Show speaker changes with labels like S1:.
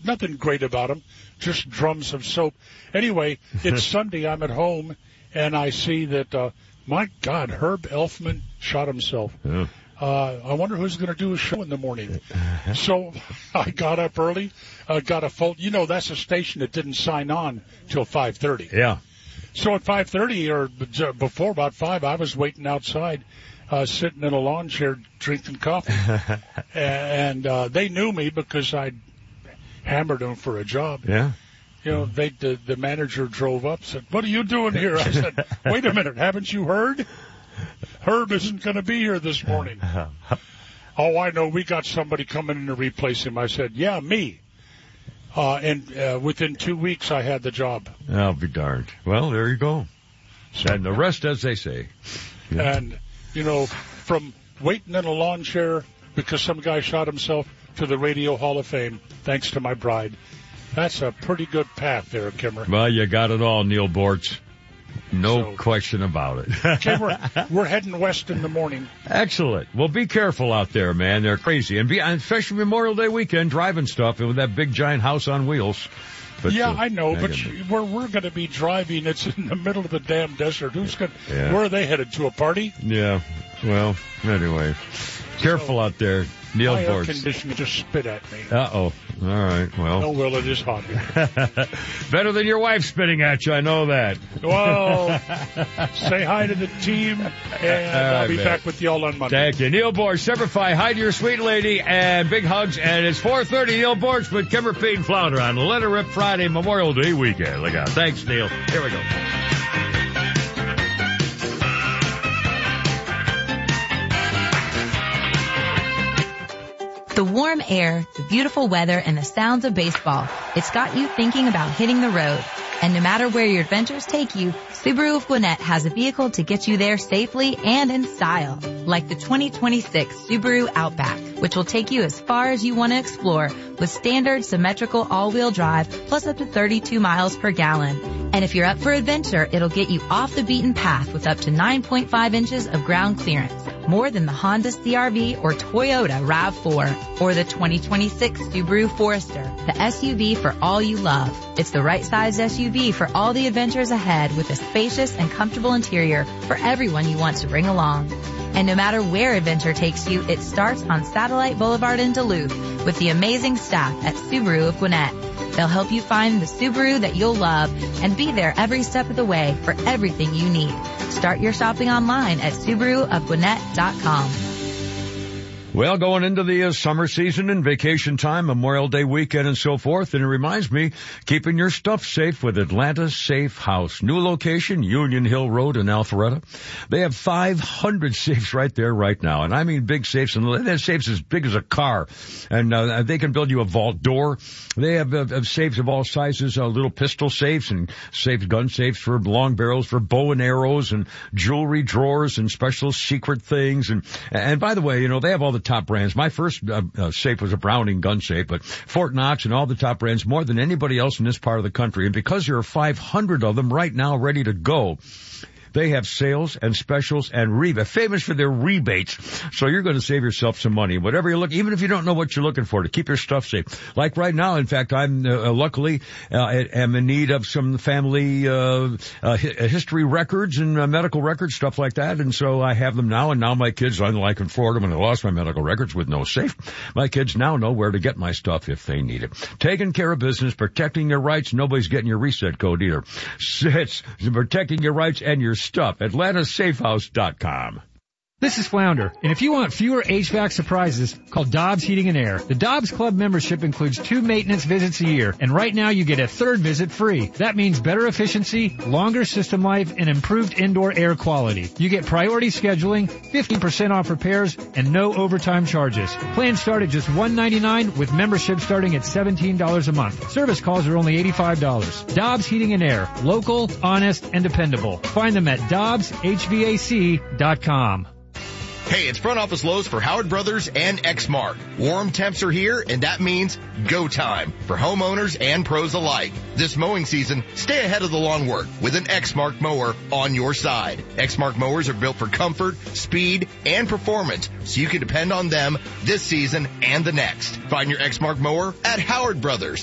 S1: nothing great about them, just drums of soap. Anyway, it's Sunday. I'm at home, and I see that, my God, Herb Elfman shot himself.
S2: Yeah.
S1: I wonder who's going to do a show in the morning. So I got up early, got a phone. You know, that's a station that didn't sign on till 5:30.
S2: Yeah.
S1: So at 5:30 or before about 5, I was waiting outside, sitting in a lawn chair drinking coffee. And they knew me because I'd hammered them for a job.
S2: Yeah.
S1: You know, the manager drove up, said, "What are you doing here?" I said, "Wait a minute, haven't you heard? Herb isn't going to be here this morning." "Oh, I know. We got somebody coming in to replace him." I said, "Yeah, me." And within 2 weeks, I had the job.
S2: I'll be darned. Well, there you go. And the rest, as they say. Yeah.
S1: And, you know, from waiting in a lawn chair because some guy shot himself to the Radio Hall of Fame, thanks to my bride. That's a pretty good path there, Kimmer.
S2: Well, you got it all, Neil Bortz. No question about it.
S1: Okay, we're heading west in the morning.
S2: Excellent. Well, be careful out there, man. They're crazy. And especially Memorial Day weekend, driving stuff with that big giant house on wheels. But,
S1: yeah, I know, but we're going to be driving. It's in the middle of the damn desert. Where are they headed, to a party?
S2: Yeah. Well, anyway. Careful out there. Neil
S1: My
S2: Bortz.
S1: air conditioner just spit at me.
S2: Uh-oh. All right. Well.
S1: Oh, well, it is hot here.
S2: Better than your wife spitting at you. I know that.
S1: Well, say hi to the team, and I'll be back with y'all on Monday.
S2: Thank you. Neil Bortz, Semper Fi. Hi to your sweet lady, and big hugs. And it's 4:30. Neil Bortz with Kimmer, Pete, and Flounder on Let It Rip Friday, Memorial Day weekend. Look out. Thanks, Neil. Here we go.
S3: The warm air, the beautiful weather, and the sounds of baseball. It's got you thinking about hitting the road. And no matter where your adventures take you, Subaru of Gwinnett has a vehicle to get you there safely and in style. Like the 2026 Subaru Outback, which will take you as far as you want to explore with standard symmetrical all-wheel drive plus up to 32 miles per gallon. And if you're up for adventure, it'll get you off the beaten path with up to 9.5 inches of ground clearance. More than the Honda CR-V or Toyota RAV4 or the 2026 Subaru Forester, the SUV for all you love. It's the right size SUV for all the adventures ahead with a spacious and comfortable interior for everyone you want to bring along. And no matter where adventure takes you, it starts on Satellite Boulevard in Duluth with the amazing staff at Subaru of Gwinnett. They'll help you find the Subaru that you'll love and be there every step of the way for everything you need. Start your shopping online at SubaruofGwinnett.com.
S2: Well, going into the summer season and vacation time, Memorial Day weekend and so forth, and it reminds me, keeping your stuff safe with Atlanta Safe House. New location, Union Hill Road in Alpharetta. They have 500 safes right there right now, and I mean big safes, and they have safes as big as a car, and they can build you a vault door. They have safes of all sizes, little pistol safes and gun safes for long barrels, for bow and arrows, and jewelry drawers and special secret things. And by the way, you know, they have all the top brands. My first safe was a Browning gun safe, but Fort Knox and all the top brands, more than anybody else in this part of the country. And because there are 500 of them right now ready to go, they have sales and specials and famous for their rebates. So you're going to save yourself some money. Whatever you look, even if you don't know what you're looking for, to keep your stuff safe. Like right now, in fact, I'm luckily am in need of some family history records and medical records, stuff like that. And so I have them now. And now my kids, unlike in Florida when I lost my medical records with no safe, my kids now know where to get my stuff if they need it. Taking care of business, protecting your rights. Nobody's getting your reset code either. It's protecting your rights and your stuff. AtlantaSafeHouse.com.
S4: This is Flounder, and if you want fewer HVAC surprises, call Dobbs Heating and Air. The Dobbs Club membership includes 2 maintenance visits a year, and right now you get a 3rd visit free. That means better efficiency, longer system life, and improved indoor air quality. You get priority scheduling, 50% off repairs, and no overtime charges. Plans start at just $199 with membership starting at $17 a month. Service calls are only $85. Dobbs Heating and Air. Local, honest, and dependable. Find them at DobbsHVAC.com.
S5: Hey, it's Front Office Lowe's for Howard Brothers and Exmark. Warm temps are here, and that means go time for homeowners and pros alike. This mowing season, stay ahead of the lawn work with an Exmark mower on your side. Exmark mowers are built for comfort, speed, and performance, so you can depend on them this season and the next. Find your Exmark mower at Howard Brothers.